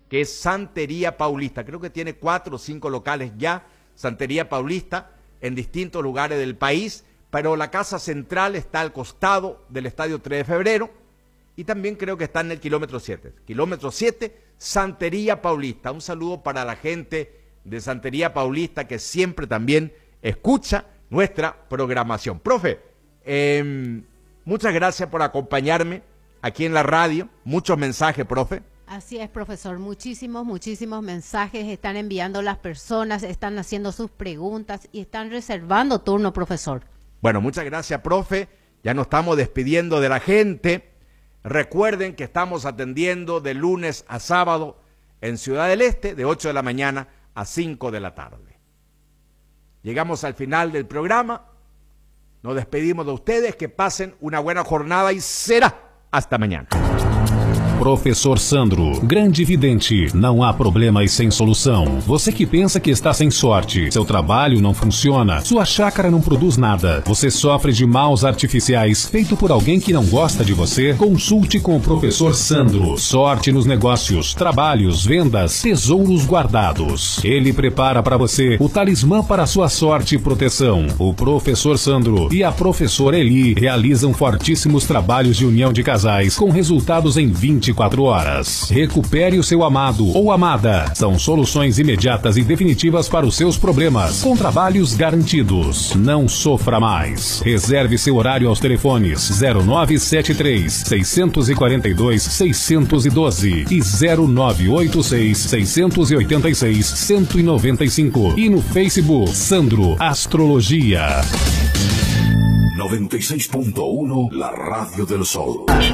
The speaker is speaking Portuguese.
que es Santería Paulista. Creo que tiene 4 o 5 locales ya, Santería Paulista, en distintos lugares del país, pero la casa central está al costado del Estadio 3 de Febrero y también creo que está en el kilómetro 7. Kilómetro 7, Santería Paulista. Un saludo para la gente de Santería Paulista que siempre también escucha nuestra programación. Profe, muchas gracias por acompañarme aquí en la radio. Muchos mensajes, profe. Así es, profesor. Muchísimos mensajes están enviando las personas, están haciendo sus preguntas y están reservando turno, profesor. Bueno, muchas gracias, profe. Ya nos estamos despidiendo de la gente. Recuerden que estamos atendiendo de lunes a sábado en Ciudad del Este, de 8 de la mañana a 5 de la tarde. Llegamos al final del programa. Nos despedimos de ustedes. Que pasen una buena jornada y será hasta mañana. Professor Sandro, grande vidente, não há problemas sem solução. Você que pensa que está sem sorte, seu trabalho não funciona, sua chácara não produz nada, você sofre de maus artificiais feito por alguém que não gosta de você, consulte com o Professor Sandro. Sorte nos negócios, trabalhos, vendas, tesouros guardados. Ele prepara para você o talismã para a sua sorte e proteção. O Professor Sandro e a Professora Eli realizam fortíssimos trabalhos de união de casais com resultados em 24 horas. Recupere o seu amado ou amada. São soluções imediatas e definitivas para os seus problemas, com trabalhos garantidos. Não sofra mais. Reserve seu horário aos telefones 0973 642 612 e 0986 686 195 e no Facebook Sandro Astrologia. 96.1 La Radio del Sol.